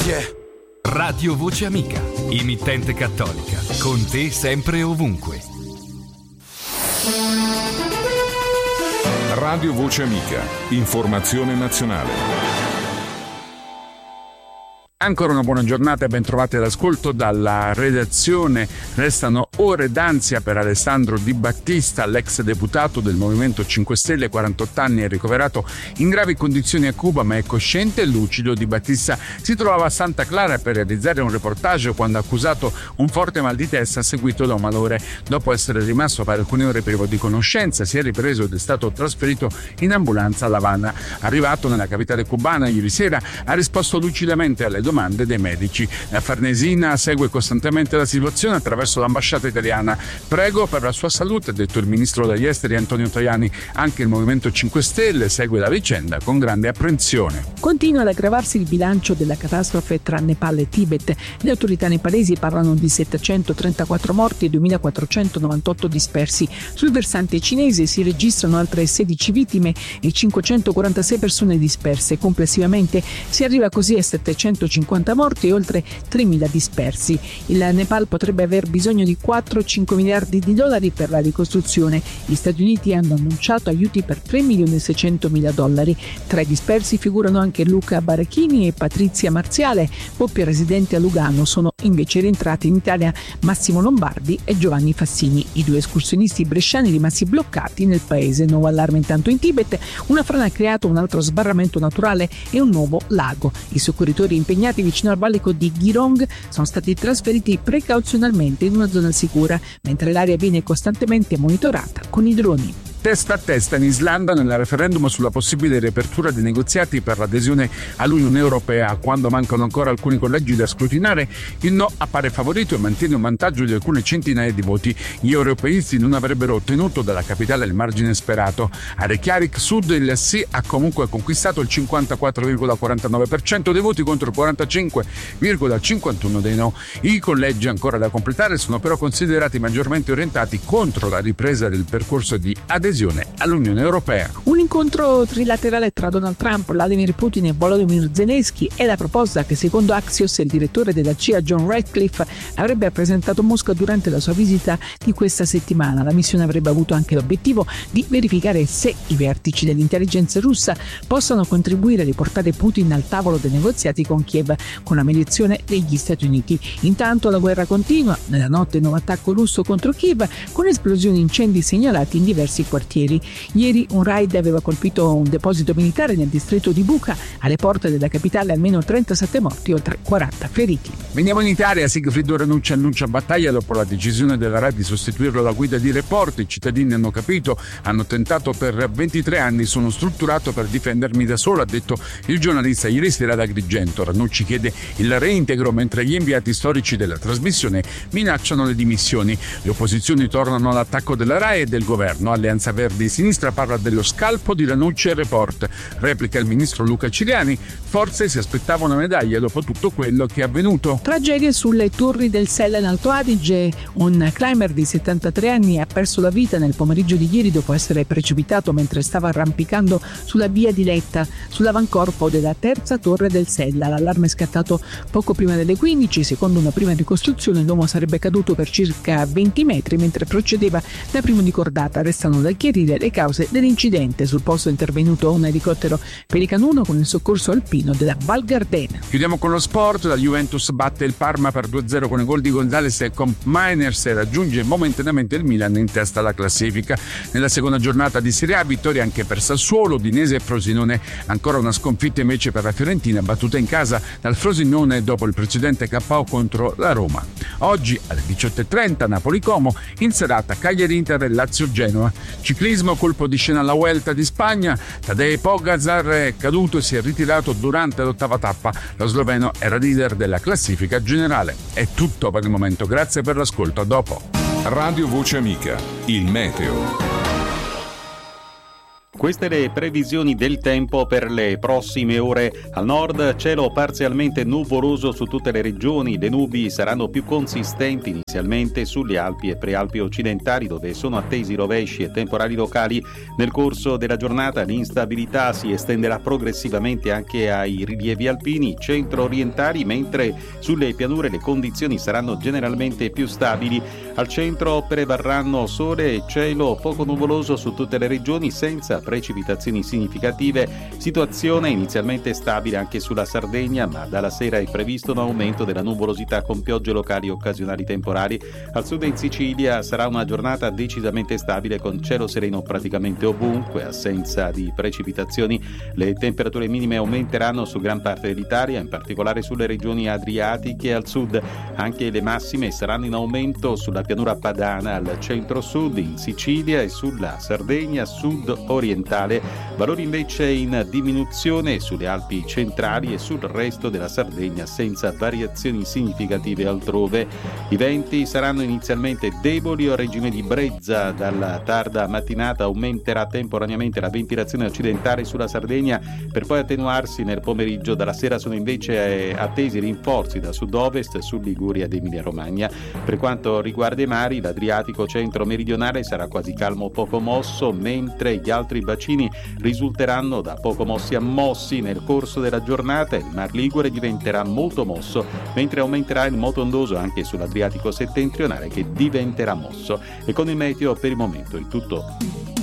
notizie. Radio Voce Amica, emittente cattolica, con te sempre e ovunque. Radio Voce Amica, informazione nazionale. Ancora una buona giornata e ben trovati all'ascolto dalla redazione. Restano ore d'ansia per Alessandro Di Battista, l'ex deputato del Movimento 5 Stelle, 48 anni, è ricoverato in gravi condizioni a Cuba ma è cosciente e lucido. Di Battista si trovava a Santa Clara per realizzare un reportage quando ha accusato un forte mal di testa seguito da un malore. Dopo essere rimasto per alcune ore privo di conoscenza, si è ripreso ed è stato trasferito in ambulanza a La Habana. Arrivato nella capitale cubana ieri sera, ha risposto lucidamente alle domande dei medici. La Farnesina segue costantemente la situazione attraverso l'ambasciata italiana. Prego per la sua salute, ha detto il ministro degli esteri Antonio Tajani. Anche il Movimento 5 Stelle segue la vicenda con grande apprensione. Continua ad aggravarsi il bilancio della catastrofe tra Nepal e Tibet. Le autorità nepalesi parlano di 734 morti e 2.498 dispersi. Sul versante cinese si registrano altre 16 vittime e 546 persone disperse. Complessivamente si arriva così a 750 morti e oltre 3.000 dispersi. Il Nepal potrebbe aver bisogno di 4-5 miliardi di dollari per la ricostruzione. Gli Stati Uniti hanno annunciato aiuti per $3.600.000. Tra i dispersi figurano anche Luca Barachini e Patrizia Marziale, coppia residente a Lugano. Sono invece rientrati in Italia Massimo Lombardi e Giovanni Fassini. I due escursionisti bresciani rimasti bloccati nel paese. Nuovo allarme intanto in Tibet. Una frana ha creato un altro sbarramento naturale e un nuovo lago. I soccorritori impegnati vicino al valico di Girong sono stati trasferiti precauzionalmente in una zona sicura, mentre l'area viene costantemente monitorata con i droni. Testa a testa in Islanda nel referendum sulla possibile riapertura dei negoziati per l'adesione all'Unione Europea. Quando mancano ancora alcuni collegi da scrutinare, il no appare favorito e mantiene un vantaggio di alcune centinaia di voti. Gli europeisti non avrebbero ottenuto dalla capitale il margine sperato. A Reykjavik Sud il sì ha comunque conquistato il 54,49% dei voti contro il 45,51% dei no. I collegi ancora da completare sono però considerati maggiormente orientati contro la ripresa del percorso di adesione all'Unione Europea. Un incontro trilaterale tra Donald Trump, Vladimir Putin e Volodymyr Zelensky è la proposta che secondo Axios il direttore della CIA John Ratcliffe avrebbe presentato a Mosca durante la sua visita di questa settimana. La missione avrebbe avuto anche l'obiettivo di verificare se i vertici dell'intelligence russa possano contribuire a riportare Putin al tavolo dei negoziati con Kiev, con la mediazione degli Stati Uniti. Intanto la guerra continua. Nella notte nuovo attacco russo contro Kiev con esplosioni e incendi segnalati in diversi quartieri. Ieri un raid aveva colpito un deposito militare nel distretto di Bucha, alle porte della capitale almeno 37 morti, oltre 40 feriti. Veniamo in Italia. Sigfrido Ranucci annuncia battaglia dopo la decisione della RAI di sostituirlo alla guida di Report. I cittadini hanno capito, hanno tentato per 23 anni, sono strutturato per difendermi da solo, ha detto il giornalista ieri sera ad Agrigento. Ranucci chiede il reintegro mentre gli inviati storici della trasmissione minacciano le dimissioni. Le opposizioni tornano all'attacco della RAI e del governo. Alleanza Verdi Sinistra parla dello scalpo di Ranucci e Report. Replica il ministro Luca Ciriani: forse si aspettava una medaglia dopo tutto quello che è avvenuto. Tragedie sulle torri del Sella in Alto Adige. Un climber di 73 anni ha perso la vita nel pomeriggio di ieri dopo essere precipitato mentre stava arrampicando sulla via di Letta, sull'avancorpo della terza torre del Sella. L'allarme è scattato poco prima delle 15. Secondo una prima ricostruzione l'uomo sarebbe caduto per circa 20 metri mentre procedeva da primo di cordata. Restano da chiarire le cause dell'incidente. Sul posto è intervenuto un elicottero Pelican 1 con il soccorso alpino della Val Gardena. Chiudiamo con lo sport. La Juventus batte il Parma per 2-0 con i gol di Gonzalez e con Miners e raggiunge momentaneamente il Milan in testa alla classifica. Nella seconda giornata di Serie A vittoria anche per Sassuolo, Udinese e Frosinone. Ancora una sconfitta invece per la Fiorentina, battuta in casa dal Frosinone dopo il precedente KO contro la Roma. Oggi alle 18:30 Napoli-Como, in serata Cagliari-Inter e Lazio-Genoa. Ciclismo, colpo di scena alla Vuelta di Spagna. Tadej Pogačar è caduto e si è ritirato durante l'ottava tappa. Lo sloveno era leader della classifica generale. È tutto per il momento, grazie per l'ascolto, a dopo. Radio Voce Amica, il meteo. Queste le previsioni del tempo per le prossime ore. Al nord cielo parzialmente nuvoloso su tutte le regioni. Le nubi saranno più consistenti inizialmente sulle Alpi e prealpi occidentali, dove sono attesi rovesci e temporali locali. Nel corso della giornata l'instabilità si estenderà progressivamente anche ai rilievi alpini centro-orientali, mentre sulle pianure le condizioni saranno generalmente più stabili. Al centro prevarranno sole e cielo poco nuvoloso su tutte le regioni, senza precipitazioni significative. Situazione inizialmente stabile anche sulla Sardegna, ma dalla sera è previsto un aumento della nuvolosità con piogge locali occasionali temporali. Al sud e in Sicilia sarà una giornata decisamente stabile con cielo sereno praticamente ovunque, assenza di precipitazioni. Le temperature minime aumenteranno su gran parte dell'Italia, in particolare sulle regioni adriatiche e al sud. Anche le massime saranno in aumento sulla pianura padana al centro-sud, in Sicilia e sulla Sardegna sud-orientale. Valori invece in diminuzione sulle Alpi centrali e sul resto della Sardegna, senza variazioni significative altrove. I venti saranno inizialmente deboli a regime di brezza. Dalla tarda mattinata aumenterà temporaneamente la ventilazione occidentale sulla Sardegna, per poi attenuarsi nel pomeriggio. Dalla sera sono invece attesi rinforzi da sud-ovest su Liguria ed Emilia-Romagna. Per quanto riguarda i mari, l'Adriatico centro-meridionale sarà quasi calmo poco mosso, mentre gli altri bacini risulteranno da poco mossi a mossi. Nel corso della giornata il Mar Ligure diventerà molto mosso, mentre aumenterà il moto ondoso anche sull'Adriatico settentrionale, che diventerà mosso. E con il meteo per il momento è tutto.